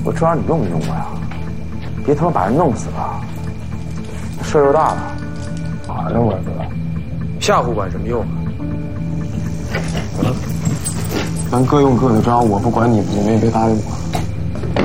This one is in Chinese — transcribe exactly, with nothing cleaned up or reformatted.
我这玩意儿你用没用过呀？别他妈把人弄死了，事儿又大了。 完了，我哥， 吓唬管什么用啊？ 咱各用各的招，我不管你，你们也别搭理我。